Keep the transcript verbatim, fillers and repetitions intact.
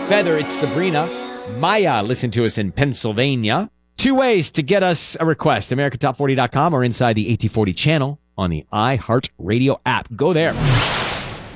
Feather, it's Sabrina. Maya, listen to us in Pennsylvania. Two ways to get us a request, America Top forty dot com or inside the A T forty channel on the iHeartRadio app. Go there.